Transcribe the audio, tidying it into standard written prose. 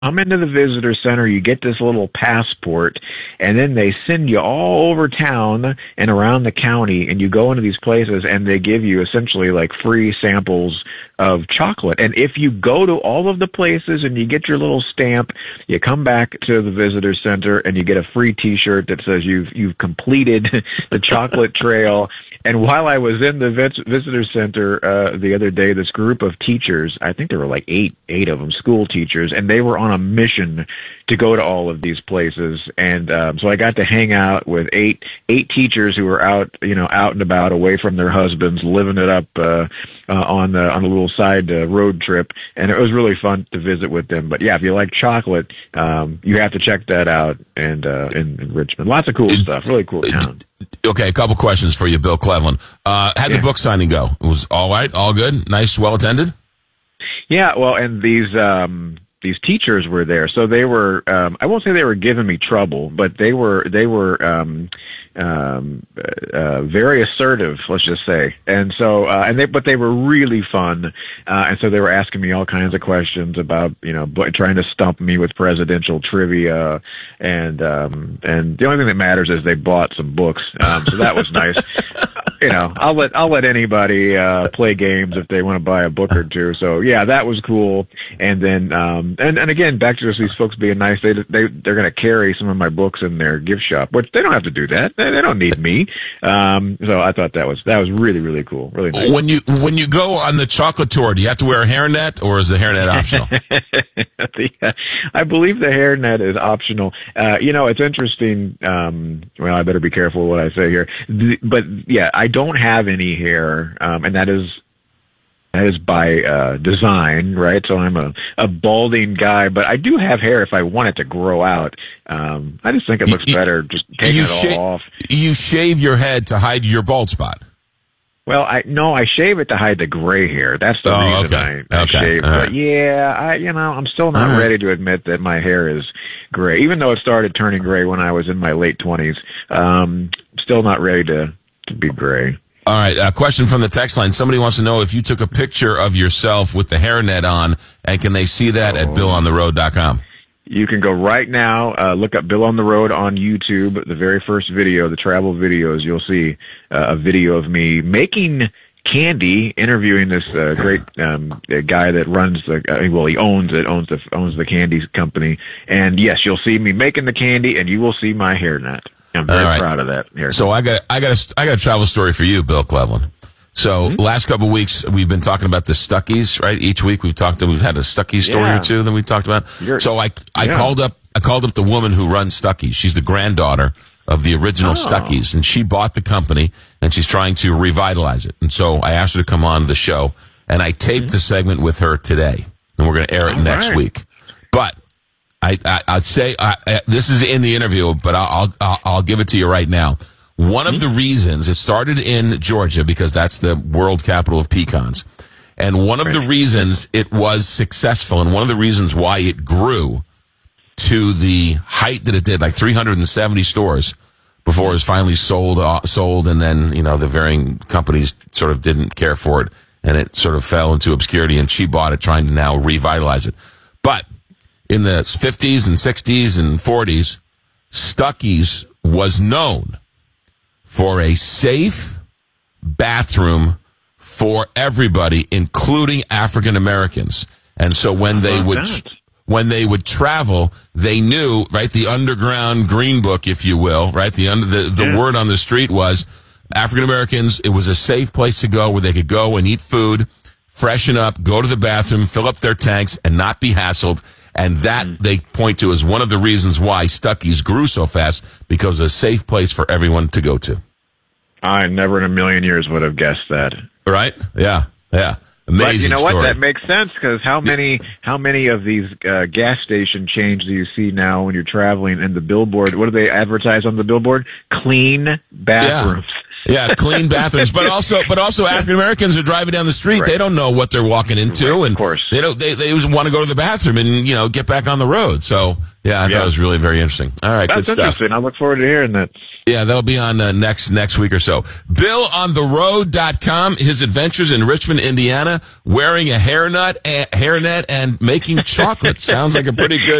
come into the visitor center, you get this little passport, and then they send you all over town and around the county, and you go into these places, and they give you essentially like free samples of chocolate. And if you go to all of the places and you get your little stamp, you come back to the visitor center and you get a free T-shirt that says you've completed the chocolate trail. And while I was in the visitor center the other day, this group of teachers, I think there were like eight of them, school teachers, and they were on a mission to go to all of these places. And so I got to hang out with eight teachers who were out and about, away from their husbands, living it up on a little side road trip. And it was really fun to visit with them. But yeah, if you like chocolate, you have to check that out. And in Richmond, lots of cool stuff, really cool town. Okay, a couple questions for you, Bill Cleveland. How'd the book signing go? It was all right, all good, nice, well attended? Yeah, well, and these teachers were there, so they were. I won't say they were giving me trouble, but they were very assertive, let's just say. And so, but they were really fun. And so they were asking me all kinds of questions about, trying to stump me with presidential trivia. And the only thing that matters is they bought some books. So that was nice. I'll let anybody, play games if they want to buy a book or two. So yeah, that was cool. And then, and again, back to just these folks being nice. They're going to carry some of my books in their gift shop, which they don't have to do that. They don't need me. So I thought that was really, really cool. Really nice. When you go on the chocolate tour, do you have to wear a hairnet, or is the hairnet optional? I believe the hairnet is optional. It's interesting. Well, I better be careful what I say here. But yeah, I don't have any hair, and that is by design, right? So I'm a balding guy, but I do have hair if I want it to grow out. I just think it looks better just taking it all off. You shave your head to hide your bald spot. Well, I shave it to hide the gray hair. That's the reason I shave. Right. But yeah, I'm still not ready to admit that my hair is gray, even though it started turning gray when I was in my late 20s. Still not ready to be gray. All right, a question from the text line. Somebody wants to know if you took a picture of yourself with the hairnet on, and can they see that at BillOnTheRoad.com? You can go right now, look up Bill on the Road on YouTube. The very first video, the travel videos, you'll see a video of me making candy, interviewing this great guy that runs he owns the candy company. And yes, you'll see me making the candy, and you will see my hairnet. I'm very proud of that hairnet. So I got a travel story for you, Bill Cleveland. So last couple of weeks we've been talking about the Stuckies, right? Each week we've had a Stuckey story or two that we talked about. So I called up the woman who runs Stuckies. She's the granddaughter of the original Stuckies, and she bought the company and she's trying to revitalize it. And so I asked her to come on the show, and I taped the segment with her today, and we're going to air it next week. But I'd say this is in the interview, but I'll give it to you right now. One of the reasons it started in Georgia, because that's the world capital of pecans, and one of the reasons it was successful, and one of the reasons why it grew to the height that it did, like 370 stores before it was finally sold, and then the varying companies sort of didn't care for it, and it sort of fell into obscurity. And she bought it, trying to now revitalize it, but in the 50s and 60s and 40s, Stuckies was known for a safe bathroom for everybody, including African Americans. And so when they would travel, they knew, right, the underground green book, if you will, right? The word on the street was African Americans. It was a safe place to go where they could go and eat food, freshen up, go to the bathroom, fill up their tanks, and not be hassled. And that they point to as one of the reasons why Stuckies grew so fast, because it was a safe place for everyone to go to. I never in a million years would have guessed that. Right? Yeah. Amazing. But you know story. what? That makes sense, because how many of these gas station chains do you see now when you're traveling? And the billboard, what do they advertise on the billboard? Clean bathrooms. Yeah, clean bathrooms, but also African Americans are driving down the street. Right. They don't know what they're walking into, right, and of course. they want to go to the bathroom and get back on the road. So I thought it was really very interesting. All right, that's good interesting. stuff. I look forward to hearing that. Yeah, that'll be on next week or so. BillOnTheRoad.com, his adventures in Richmond, Indiana, wearing a hairnet and making chocolate. Sounds like a pretty good